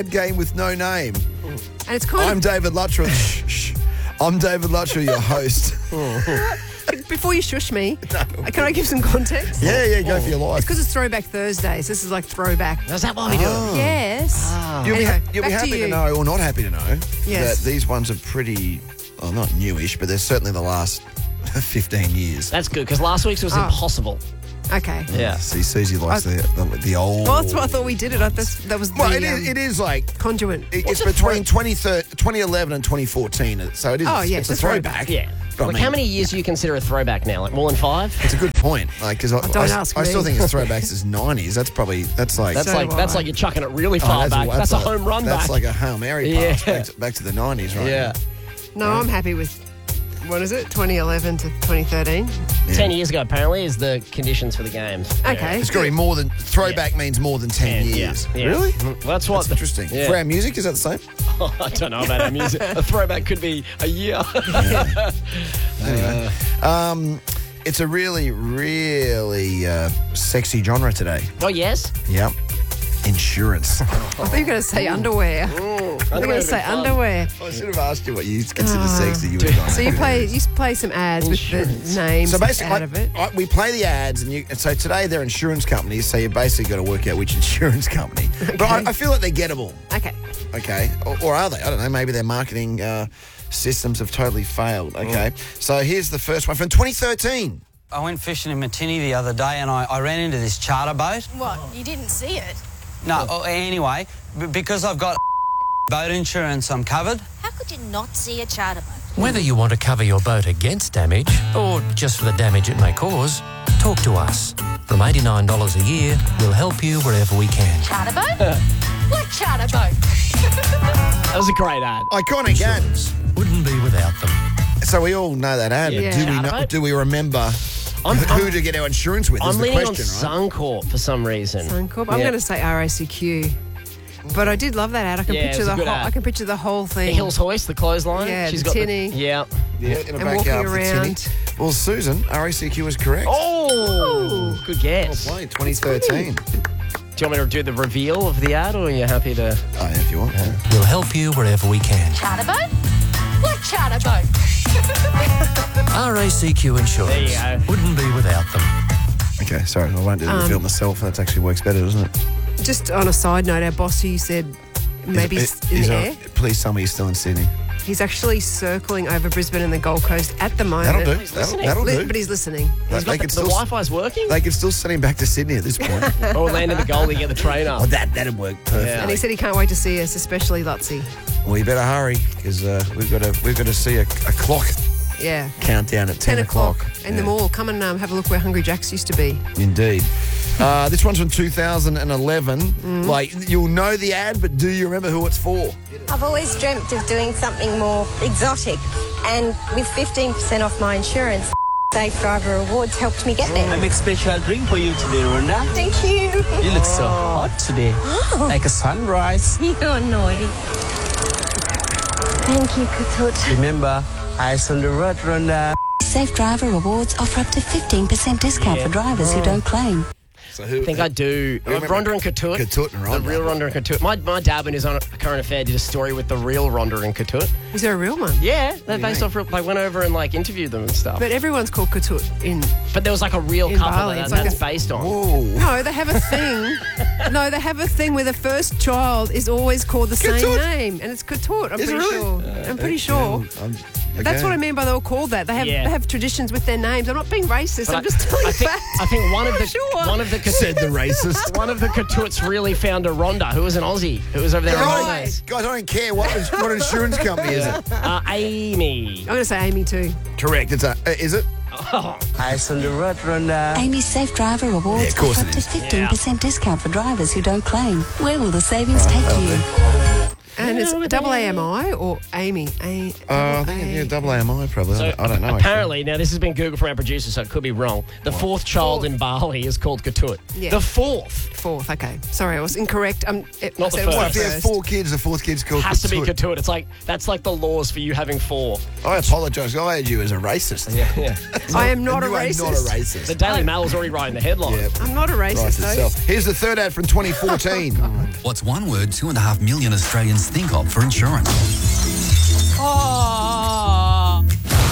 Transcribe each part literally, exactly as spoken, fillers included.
game with no name. And it's kind I'm of... David Luttrell. Shh, shh. I'm David Luttrell, your host. Before you shush me, can I give some context? Yeah, yeah, go for your life. It's because it's Throwback Thursday, so this is like throwback. Is that what we do? Oh. Yes. You'll be, Anyway, ha- you'll be back to happy to, you. know, or not happy to know, Yes. that these ones are pretty, well, not newish, but they're certainly the last fifteen years. That's good, because last week's was Oh. impossible. Okay. Yeah. See, Susie likes I- the, the the old. Well, that's what I thought we did it. I, that's, that was the Well, it um, is, it is like conduit. it- What's it's a between twenty eleven and twenty fourteen, so it is. Oh, yeah, it's a it's a throwback. Yeah. But I Like, mean, how many years do you consider a throwback now? Like more than five? It's a good point, like because I, Don't I, ask I still me. think it's throwbacks is nineties. That's probably that's like That's So like do that's I. like you're chucking it really oh, far back. well, That's, a like- home run That's back. like a Hail Mary Yeah. pass back, to, back to the nineties, right? yeah. No, I'm happy with, what is it, twenty eleven to twenty thirteen? Yeah. Ten years ago, apparently, is the conditions for the games. Okay. It's got to be more than throwback means more than ten Yeah, years. yeah. Really? Well, that's what. That's interesting. Yeah. For our music, is that the same? I don't know about our music. A throwback could be a year. Anyway, um, it's a really, really uh, sexy genre today. Oh yes. Yep. Insurance. I thought you were going to say underwear. I thought you were going to say underwear. I should have asked you what you consider Ah. sexy. You would have gone. So you play you play some ads with Insurance. the names So basically, out of it. I- we play the ads, and, you, and so today they're insurance companies. So you basically got to work out which insurance company. But I, I feel like they're gettable. Okay. Okay, or, or are they? I don't know. Maybe their marketing uh, systems have totally failed. Okay, so here's the first one from twenty thirteen. I went fishing in Matini the other day and I, I ran into this charter boat. What? You didn't see it? No, oh, anyway, b- because I've got boat insurance, I'm covered. How could you not see a charter boat? Whether you want to cover your boat against damage or just for the damage it may cause, talk to us. From eighty-nine dollars a year, we'll help you wherever we can. Charter boat? What charter boat? That was a great ad. Iconic ad. Wouldn't be without them. So we all know that ad. Yeah. But do we Charter know, boat? do we remember I'm- who I'm- to get our insurance with? Is I'm the leaning on question, right? Suncorp for some reason. Suncorp. I'm Yeah. going to say R A C Q. But I did love that ad. I can Yeah, it picture was a the good whole. ad. I can picture the whole The thing. Hills Hoist, the clothesline. Yeah, She's the got tinny. The, yeah. Yeah, in a And backyard walking for tinny. around. Well, Susan, R A C Q is correct. Oh, good guess. Well played, twenty thirteen. Do you want me to do the reveal of the ad, or are you happy to? Oh, yeah, if you want. Yeah. We'll help you wherever we can. Charter boat? What charter boat? R A C Q Insurance. There you go. Wouldn't be without them. Okay, sorry, I won't do the Um, reveal myself. That actually works better, doesn't it? Just on a side note, our boss who said maybe Is- s- in is the a- air. Please tell me he's still in Sydney. He's actually circling over Brisbane and the Gold Coast at the moment. That'll do. He's That'll, listening. that'll Li- do. But he's listening. They- He's they got the, could the still, Wi-Fi's working. they could still send him back to Sydney at this point. or land in the goal to get the train up. Oh, that that'd work perfectly. Yeah. And he said he can't wait to see us, especially Lutzy. Well, you better hurry because uh, we've got to we've got to see a, a clock Yeah. countdown at ten, ten o'clock. In the Yeah. mall. Come and um, have a look where Hungry Jack's used to be. Indeed. Uh, this one's from two thousand eleven. Mm. Like you'll know the ad, but do you remember who it's for? I've always dreamt of doing something more exotic, and with fifteen percent off my insurance, Safe Driver Awards helped me get there. I make special drink for you today, Rhonda. Thank you. You look so hot today, like a sunrise. You're naughty. Thank you, Katut. Remember, eyes on the road, Rhonda. Safe Driver Rewards offer up to fifteen percent discount for drivers who don't claim. So who? I think I do. remember Rhonda and Katut. Katut and The Rhonda. real Rhonda and Katut. My, my dad, in his own current affair, did a story with the real Rhonda and Katut. Is there a real one? Yeah, they're do you based mean? off real. They went over and like interviewed them and stuff. But, But everyone's called Katut in. there was like a real In couple Bali, that it's like that's a- based on. Whoa. No, they have a thing. no, they have a thing where the first child is always called the same Katut. name, and it's Katut. I'm Is it pretty really? sure. I'm pretty sure. Um, That's okay. what I mean by they're all called that. They have Yeah. they have traditions with their names. I'm not being racist. But I'm just telling I you think, facts. I think one of the I'm sure. one of the Katut, Said the racist. one of the Katuts really found a Rhonda who was an Aussie who was over there in Guys, Mondays. guys, I don't care what what insurance company is it. Uh, Amy. I'm going to say Amy too. Correct. It's a. Uh, is it? Eyes on the road, Rhonda. Amy's Safe Driver Rewards Yeah, of course offer it up to is. fifteen percent discount for drivers who don't claim. Where will the savings take you? And it's double A M I or Amy? A, Uh, I think, yeah, double A M I probably. So I don't- I don't know. Apparently, now this has been Googled from our producer, so it could be wrong. The fourth child in Bali is called Ketut. Yeah. The fourth Fourth, okay. Sorry, I was incorrect. Um, it, Not I the said it was Well, first. if you have four kids, the fourth kid's called has to be Ketut. Ketut. It's like that's like the laws for you having four. I apologise. I had you as a racist. Yeah, yeah. I am not a you racist. are not a racist. The Daily Mail is already writing the headline. Yeah, I'm not a right racist, though. itself. Here's the third ad from twenty fourteen. What's one word two and a half million Australians think of for insurance? Oh.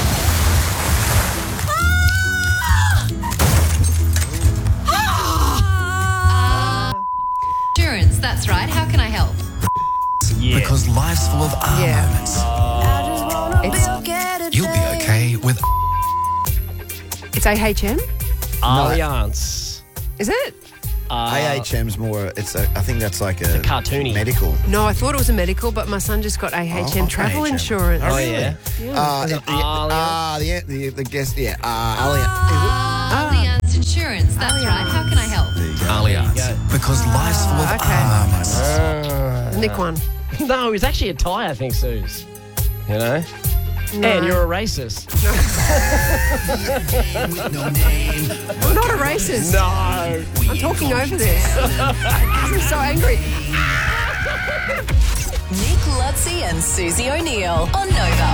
Insurance, that's right. How can I help? Yeah. Because life's full of ah Yeah. moments. It's, You'll be okay with it's A H M, Allianz. is it? A H M's more. It's a. I think that's like a, a cartoony. medical. No, I thought it was a medical, but my son just got A H M Oh, travel A H M. insurance. Oh, yeah. Uh, Is the, it the, Allianz? uh, the, the, the guest, yeah. Uh, Allianz. Allianz Insurance, that's right. How can I help? Allianz. Because life's full of okay. ah moments. Nick one. No, he's actually a Thai, I think, Suze. You know? No. And you're a racist. I'm not a racist. No. I'm talking over this. I'm so angry. Nick Lutzi and Susie O'Neill on Nova.